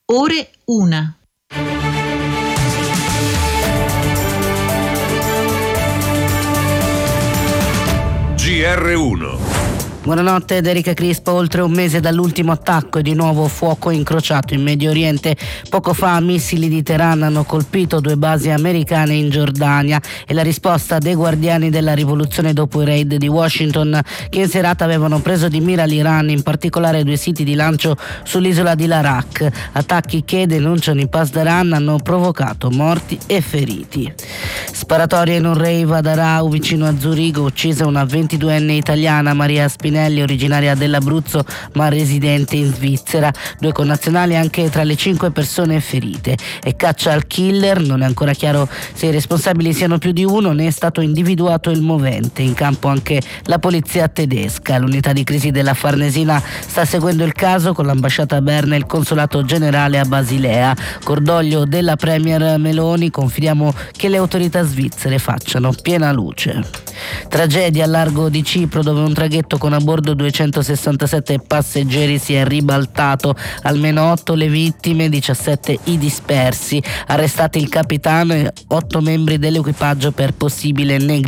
Ore 1. GR1. Buonanotte ed Erika Crispo. Oltre un mese dall'ultimo attacco e di nuovo fuoco incrociato in Medio Oriente. Poco fa missili di Teheran hanno colpito 2 basi americane in Giordania e la risposta dei guardiani della rivoluzione dopo i raid di Washington, che in serata avevano preso di mira l'Iran, in particolare 2 siti di lancio sull'isola di Larak. Attacchi che, denunciano i Pasdaran, hanno provocato morti e feriti. Sparatoria in un rave ad Arau vicino a Zurigo, uccisa una 22enne italiana, Maria Spinelli, originaria dell'Abruzzo ma residente in Svizzera. 2 connazionali anche tra le 5 persone ferite. E caccia al killer, non è ancora chiaro se i responsabili siano più di uno, né è stato individuato il movente. In campo anche la polizia tedesca. L'unità di crisi della Farnesina sta seguendo il caso con l'ambasciata a Berna e il consolato generale a Basilea. Cordoglio della premier Meloni, confidiamo che le autorità svizzere facciano piena luce. Tragedia al largo di Cipro, dove un traghetto con a bordo 267 passeggeri si è ribaltato. Almeno 8 le vittime, 17 i dispersi. Arrestati il capitano e 8 membri dell'equipaggio per possibile negligenza.